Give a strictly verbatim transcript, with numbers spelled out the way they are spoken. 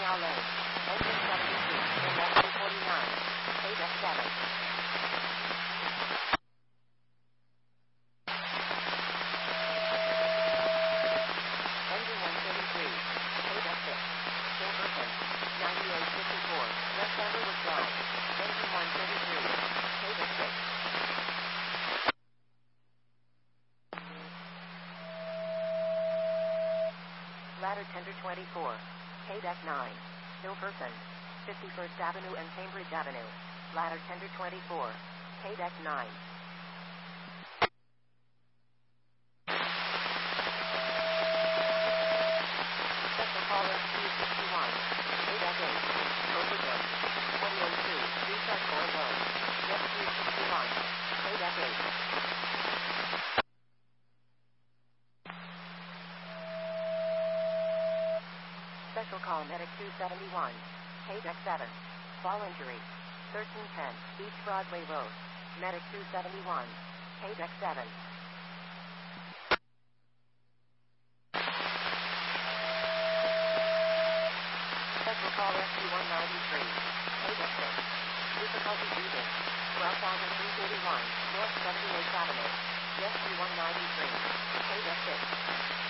Canal Lane. Engine seventy-two. In rescue forty-nine. K deck seven. Engine one thirty-three. K deck six. Silverton. ninety-eight fifty-four. West Amber was dry. Engine one thirty-three. K deck six. Ladder tender twenty-four. K deck nine. Silverton. fifty-first Avenue and Cambridge Avenue. Ladder tender twenty-four. K deck nine. Special call S Q sixty-one. K deck eight. Overton. twenty oh two. Reset for low. S Q sixty-one. K deck eight. Special call medic two seventy-one. K deck seven. Fall injury. thirteen ten. East Broadway Road. Medic two seventy-one. K deck seven. Special call S Q one ninety-three. K deck six. Difficulty breathing. twelve thousand three hundred eighty-one. North seventy-eighth Avenue.